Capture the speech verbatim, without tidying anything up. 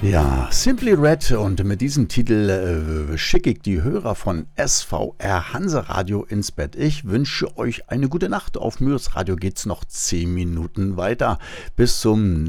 Ja, Simply Red, und mit diesem Titel äh, schicke ich die Hörer von S V R Hanseradio ins Bett. Ich wünsche euch eine gute Nacht. Auf Myrs Radio geht's noch zehn Minuten weiter. Bis zum